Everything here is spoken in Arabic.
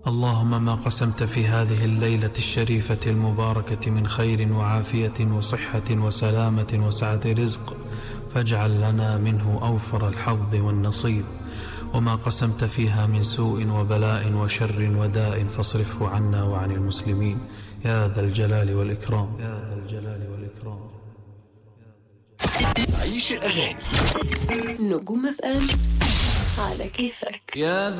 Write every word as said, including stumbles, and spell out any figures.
اللهم ما قسمت في هذه الليلة الشريفة المباركة من خير وعافية وصحة وسلامة وسعة رزق فاجعل لنا منه أوفر الحظ والنصيب، وما قسمت فيها من سوء وبلاء وشر وداء فاصرفه عنا وعن المسلمين يا ذا الجلال والإكرام يا ذا الجلال والإكرام. عيش الأغاني. نجوم اف ام على كيفك. يا